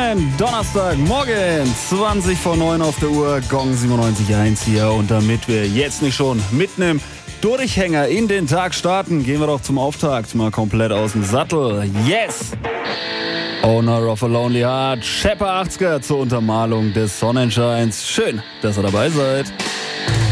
Schönen Donnerstagmorgen, 20 vor 9 auf der Uhr, Gong 97.1 hier. Und damit wir jetzt nicht schon mitten im Durchhänger in den Tag starten, gehen wir doch zum Auftakt mal komplett aus dem Sattel. Yes! Owner of a Lonely Heart, Shepard 80er zur Untermalung des Sonnenscheins. Schön, dass ihr dabei seid.